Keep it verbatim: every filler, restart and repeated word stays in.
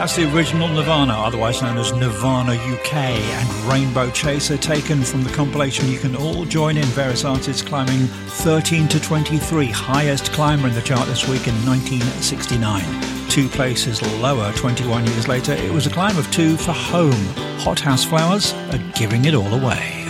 That's the original Nirvana, otherwise known as Nirvana U K, and Rainbow Chaser, taken from the compilation. You can all join in, various artists climbing thirteen to twenty-three, highest climber in the chart this week in nineteen sixty-nine. Two places lower twenty-one years later, it was a climb of two for Home. Hot House Flowers are giving it all away.